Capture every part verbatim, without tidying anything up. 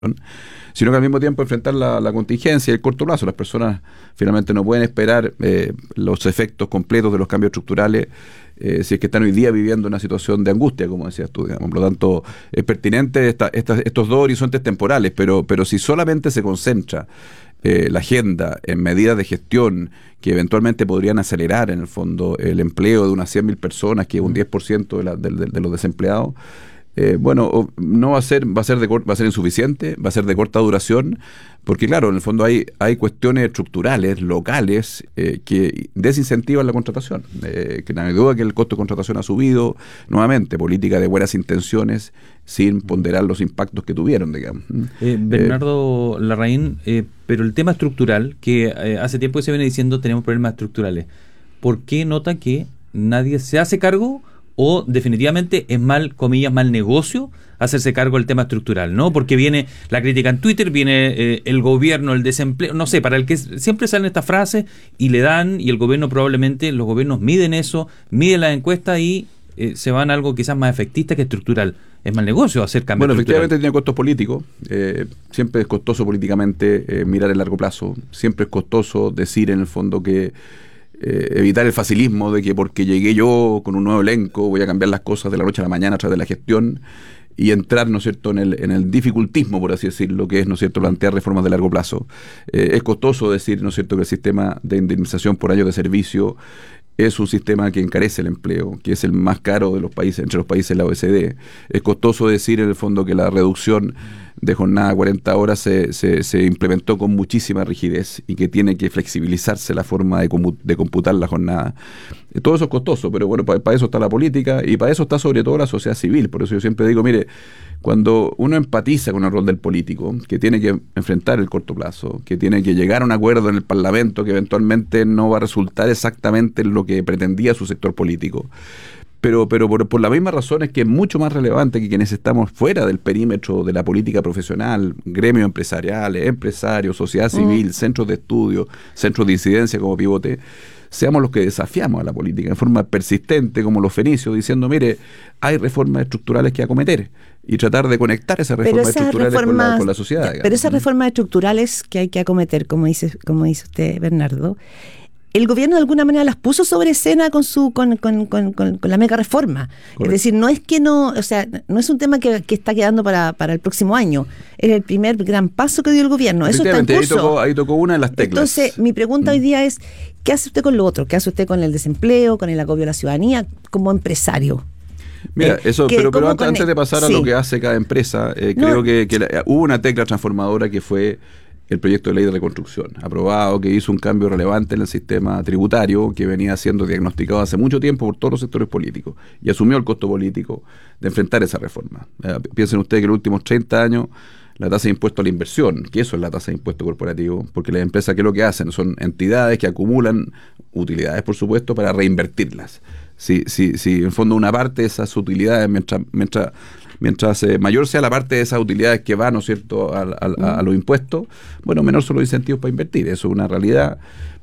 sino que al mismo tiempo enfrentar la, la contingencia y el corto plazo. Las personas finalmente no pueden esperar eh, los efectos completos de los cambios estructurales eh, si es que están hoy día viviendo una situación de angustia, como decías tú, digamos. Por lo tanto, es pertinente esta, esta, estos dos horizontes temporales, pero, pero si solamente se concentra eh, la agenda en medidas de gestión que eventualmente podrían acelerar, en el fondo, el empleo de unas cien mil personas, que es un diez por ciento de, la, de, de, de los desempleados, Eh, bueno, no va a ser, va a ser de va a ser insuficiente, va a ser de corta duración, porque claro, en el fondo hay, hay cuestiones estructurales, locales, eh, que desincentivan la contratación, eh, que no hay duda que el costo de contratación ha subido, nuevamente, política de buenas intenciones, sin ponderar los impactos que tuvieron, digamos. Eh, Bernardo eh, Larraín, eh, pero el tema estructural, que eh, hace tiempo que se viene diciendo tenemos problemas estructurales, ¿por qué nota que nadie se hace cargo? O definitivamente es mal, comillas, mal negocio hacerse cargo del tema estructural, ¿no? Porque viene la crítica en Twitter, viene eh, el gobierno, el desempleo, no sé, para el que siempre salen estas frases y le dan, y el gobierno probablemente, los gobiernos miden eso, miden las encuestas y eh, se van a algo quizás más efectista que estructural. Es mal negocio hacer cambios Bueno, estructural. efectivamente tiene costos políticos, eh, siempre es costoso políticamente eh, mirar el largo plazo, siempre es costoso decir en el fondo que Eh, evitar el facilismo de que porque llegué yo con un nuevo elenco voy a cambiar las cosas de la noche a la mañana a través de la gestión y entrar, ¿no es cierto?, en el, en el dificultismo, por así decirlo, que es, ¿no es cierto?, plantear reformas de largo plazo. Eh, es costoso decir, ¿no es cierto?, que el sistema de indemnización por años de servicio es un sistema que encarece el empleo, que es el más caro de los países, entre los países de la O E C D. Es costoso decir, en el fondo, que la reducción de jornada a cuarenta horas se, se, se implementó con muchísima rigidez y que tiene que flexibilizarse la forma de, de computar la jornada. Todo eso es costoso, pero bueno, para, para eso está la política y para eso está sobre todo la sociedad civil. Por eso yo siempre digo, mire, cuando uno empatiza con el rol del político, que tiene que enfrentar el corto plazo, que tiene que llegar a un acuerdo en el Parlamento que eventualmente no va a resultar exactamente en lo que pretendía su sector político, pero, pero por, por la misma razón es que es mucho más relevante que quienes estamos fuera del perímetro de la política profesional, gremios empresariales, empresarios, sociedad civil, mm. centros de estudio, centros de incidencia como pivote, seamos los que desafiamos a la política en forma persistente, como los fenicios, diciendo, mire, hay reformas estructurales que acometer y tratar de conectar esas reformas esas estructurales reformas, con, la, con la sociedad. Pero digamos. Esas reformas estructurales que hay que acometer, como dice, como dice usted, Bernardo, el gobierno de alguna manera las puso sobre escena con su con, con, con, con, con la mega reforma. Correcto. Es decir, no es que no, o sea, no es un tema que, que está quedando para, para el próximo año. Es el primer gran paso que dio el gobierno. Eso está en curso. Ahí tocó, ahí tocó una de las teclas. Entonces, mi pregunta mm. hoy día es, ¿qué hace usted con lo otro? ¿Qué hace usted con el desempleo, con el agobio a la ciudadanía, como empresario? Mira, eh, eso, pero, pero antes, con, antes de pasar sí. a lo que hace cada empresa, eh, no, creo que, que la, hubo una tecla transformadora que fue el proyecto de ley de reconstrucción, aprobado, que hizo un cambio relevante en el sistema tributario que venía siendo diagnosticado hace mucho tiempo por todos los sectores políticos y asumió el costo político de enfrentar esa reforma. Eh, piensen ustedes que en los últimos treinta años la tasa de impuesto a la inversión, que eso es la tasa de impuesto corporativo, porque las empresas, ¿qué es lo que hacen? Son entidades que acumulan utilidades, por supuesto, para reinvertirlas. Si, si, si en fondo una parte de esas utilidades, mientras... mientras Mientras eh, mayor sea la parte de esas utilidades que va, ¿no es cierto?, a, a, a, a los impuestos, bueno, menor son los incentivos para invertir. Eso es una realidad.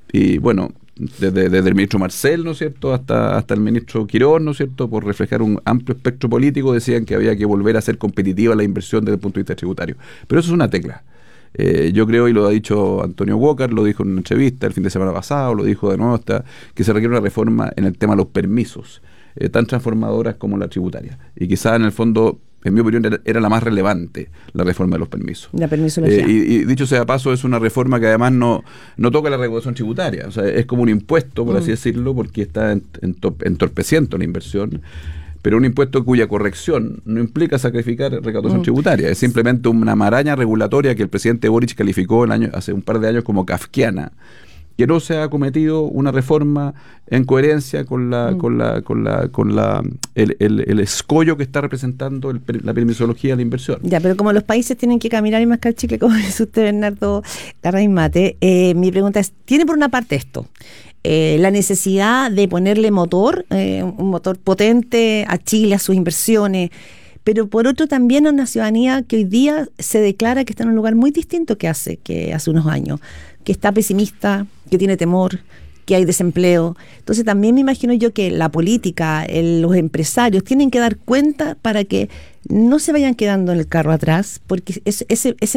Y bueno, desde, desde el ministro Marcel, ¿no es cierto?, hasta, hasta el ministro Quirós, ¿no es cierto?, por reflejar un amplio espectro político, decían que había que volver a ser competitiva la inversión desde el punto de vista tributario. Pero eso es una tecla. Eh, yo creo, y lo ha dicho Antonio Walker, lo dijo en una entrevista el fin de semana pasado, lo dijo de nuevo, hasta que se requiere una reforma en el tema de los permisos, eh, tan transformadoras como la tributaria. Y quizá en el fondo, en mi opinión, era, era la más relevante, la reforma de los permisos. La permisología. Eh, y, y dicho sea paso, es una reforma que además no, no toca la recaudación tributaria. O sea, es como un impuesto, por mm. así decirlo, porque está entorpeciendo la inversión, pero un impuesto cuya corrección no implica sacrificar recaudación mm. tributaria. Es simplemente una maraña regulatoria que el presidente Boric calificó el año, hace un par de años como kafkiana, que no se ha cometido una reforma en coherencia con la mm. con la con la con la el, el, el escollo que está representando el, la permisología de la inversión. Ya, pero como los países tienen que caminar y mascar chicle, como dice usted, Bernardo Larraín Mate, eh, mi pregunta es, ¿tiene por una parte esto, eh, la necesidad de ponerle motor, eh, un motor potente a Chile, a sus inversiones, pero por otro también a una ciudadanía que hoy día se declara que está en un lugar muy distinto que hace, que hace unos años, que está pesimista, que tiene temor, que hay desempleo. Entonces también me imagino yo que la política, el, los empresarios tienen que dar cuenta para que no se vayan quedando en el carro atrás, porque ese, ese, ese